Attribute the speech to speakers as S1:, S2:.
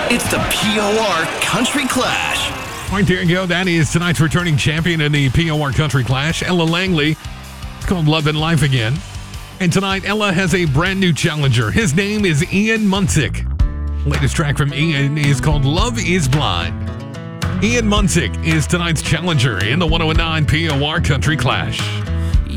S1: It's the POR Country Clash.
S2: All right, there you go. That is tonight's returning champion in the POR Country Clash, Ella Langley. It's called Love and Life again. And tonight, Ella has a brand new challenger. His name is Ian Munsick. Latest track from Ian is called Love is Blind. Ian Munsick is tonight's challenger in the 109 POR Country Clash.